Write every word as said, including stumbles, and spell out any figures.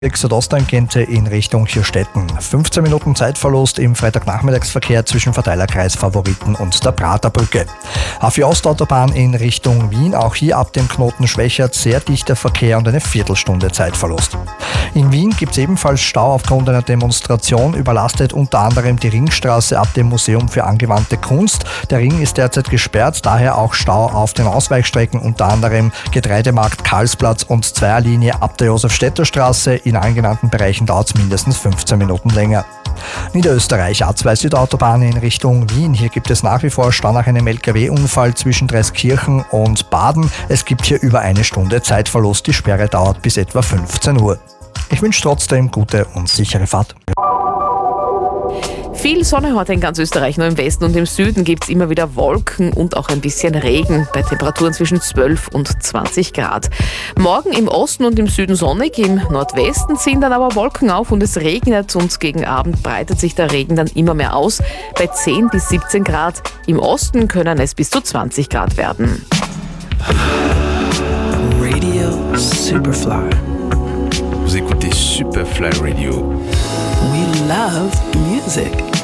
Südostangente in Richtung Hirstetten. fünfzehn Minuten Zeitverlust im Freitagnachmittagsverkehr zwischen Verteilerkreis Favoriten und der Praterbrücke. A vier Ostautobahn in Richtung Wien, auch hier ab dem Knoten Schwächert sehr dichter Verkehr und eine Viertelstunde Zeitverlust. In Wien gibt es ebenfalls Stau aufgrund einer Demonstration, überlastet unter anderem die Ringstraße ab dem Museum für angewandte Kunst. Der Ring ist derzeit gesperrt, daher auch Stau auf den Ausweichstrecken, unter anderem Getreidemarkt, Karlsplatz und Zweierlinie ab der Josef-Städter-Straße. In allen genannten Bereichen dauert es mindestens fünfzehn Minuten länger. Niederösterreich A zwei Südautobahn in Richtung Wien. Hier gibt es nach wie vor Stau nach einem L K W-Unfall zwischen Dreiskirchen und Baden. Es gibt hier über eine Stunde Zeitverlust. Die Sperre dauert bis etwa fünfzehn Uhr. Ich wünsche trotzdem gute und sichere Fahrt. Viel Sonne heute in ganz Österreich, nur im Westen und im Süden gibt es immer wieder Wolken und auch ein bisschen Regen bei Temperaturen zwischen zwölf und zwanzig Grad. Morgen im Osten und im Süden sonnig, im Nordwesten ziehen dann aber Wolken auf und es regnet und gegen Abend breitet sich der Regen dann immer mehr aus. Bei zehn bis siebzehn Grad, im Osten können es bis zu zwanzig Grad werden. Radio Superfly. Vous écoutez Superfly Radio. We love music.